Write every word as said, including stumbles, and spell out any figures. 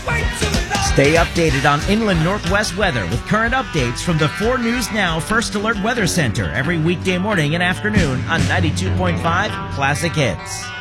Stay updated on Inland Northwest weather with current updates from the four News Now First Alert Weather Center every weekday morning and afternoon on ninety-two point five Classic Hits.